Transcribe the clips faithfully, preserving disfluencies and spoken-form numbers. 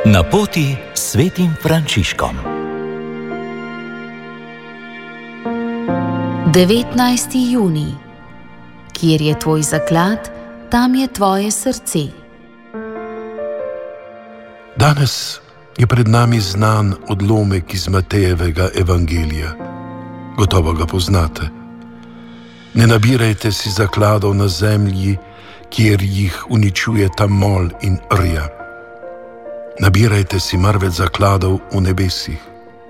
Na poti s svetim Frančiškom. devetnajsti junij. Kjer je tvoj zaklad, tam je tvoje srce. Danes je pred nami znan odlomek iz Matejevega evangelija. Gotovo ga poznate. Ne nabirajte si zakladov na zemlji, kjer jih uničuje ta mol in rja. Nabirajte si marveč zakladov v nebesih.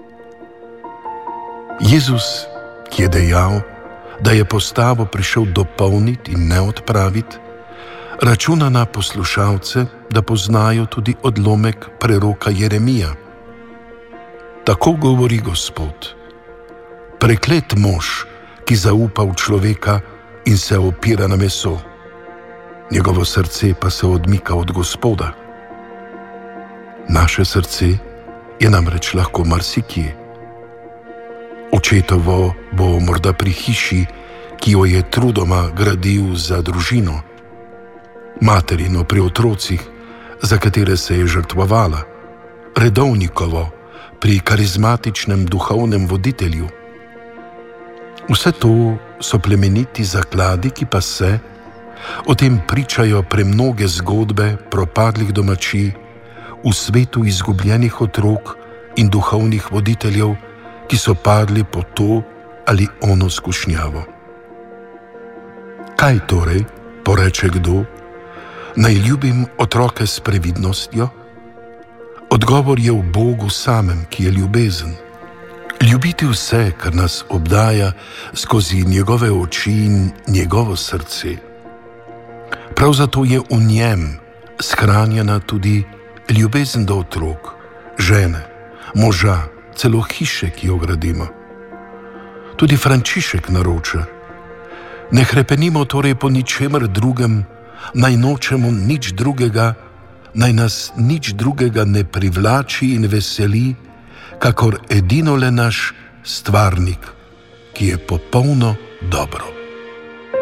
Jezus, ki je dejal, da je postavo prišel dopolniti in ne odpraviti, računa na poslušalce, da poznajo tudi odlomek preroka Jeremija. Tako govori Gospod: preklet mož, ki zaupa v človeka in se opira na meso, njegovo srce pa se odmika od Gospoda. Naše srce je namreč lahko marsikje. Očetovo bo morda pri hiši, ki jo je trudoma gradil za družino, materino pri otrocih, za katere se je žrtvovala, redovnikovo pri karizmatičnem duhovnem voditelju. Vse to so plemeniti zakladi, ki pa se, o tem pričajo premnoge zgodbe propadlih domačij v svetu izgubljenih otrok in duhovnih voditeljev, ki so padli po to ali ono skušnjavo. Kaj torej, poreče kdo, naj ljubim otroke s previdnostjo? Odgovor je v Bogu samem, ki je ljubezen. Ljubiti vse, kar nas obdaja, skozi njegove oči in njegovo srce. Prav zato je v njem shranjena tudi ljubezen do otrok, žene, moža, celo hiše, ki jo gradimo. Tudi Frančišek naroča: ne hrepenimo torej po ničemer drugem, naj nočemo nič drugega, naj nas nič drugega ne privlači in veseli, kakor edino le naš stvarnik, ki je popolno dobro.